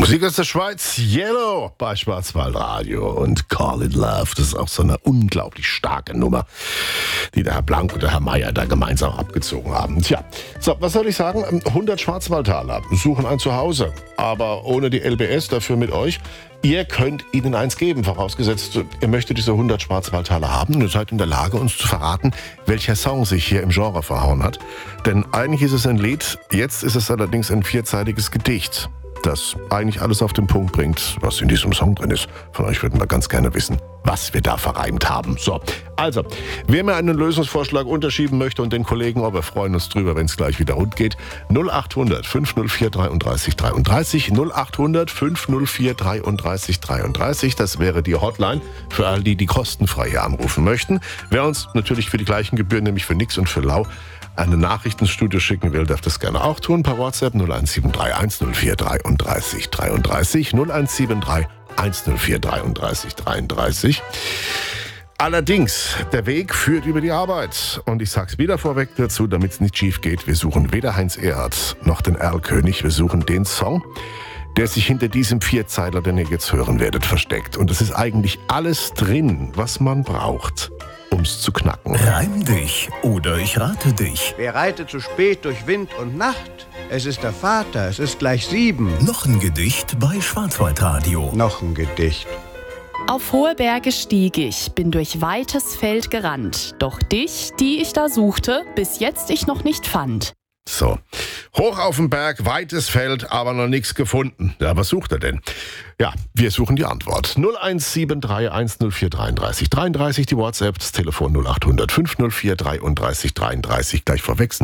Musik aus der Schweiz, Yellow bei Schwarzwaldradio und Call It Love. Das ist auch so eine unglaublich starke Nummer, die der Herr Blank und der Herr Meier da gemeinsam abgezogen haben. Tja, so, was soll ich sagen? 100 Schwarzwaldtaler suchen ein Zuhause, aber ohne die LBS, dafür mit euch. Ihr könnt ihnen eins geben, vorausgesetzt, ihr möchtet diese 100 Schwarzwaldtaler haben und ihr seid in der Lage, uns zu verraten, welcher Song sich hier im Genre verhauen hat. Denn eigentlich ist es ein Lied, jetzt ist es allerdings ein vierzeiliges Gedicht, das eigentlich alles auf den Punkt bringt, was in diesem Song drin ist. Von euch würden wir ganz gerne wissen, was wir da verreimt haben. So, also, wer mir einen Lösungsvorschlag unterschieben möchte und den Kollegen, wir freuen uns drüber, wenn es gleich wieder rund geht. 0800 504 33 33, 0800 504 33 33, das wäre die Hotline für all die, die kostenfrei hier anrufen möchten. Wer uns natürlich für die gleichen Gebühren, nämlich für Nix und für Lau, eine Nachricht ins Studio schicken will, darf das gerne auch tun. Per WhatsApp 0173 104 33 33, 0173 104 33 33. Allerdings, der Weg führt über die Arbeit. Und ich sag's wieder vorweg dazu, damit es nicht schief geht. Wir suchen weder Heinz Erhardt noch den Erlkönig. Wir suchen den Song, der sich hinter diesem Vierzeiler, den ihr jetzt hören werdet, versteckt. Und es ist eigentlich alles drin, was man braucht, um's zu knacken. Reim dich oder ich rate dich. Wer reitet zu spät durch Wind und Nacht? Es ist der Vater, es ist gleich 7. Noch ein Gedicht bei Schwarzwaldradio. Noch ein Gedicht. Auf hohe Berge stieg ich, bin durch weites Feld gerannt. Doch dich, die ich da suchte, bis jetzt ich noch nicht fand. So, hoch auf dem Berg, weites Feld, aber noch nichts gefunden. Ja, was sucht er denn? Ja, wir suchen die Antwort. 0173 104 33 33, die WhatsApp, das Telefon 0800 504 33 33, gleich vorweg.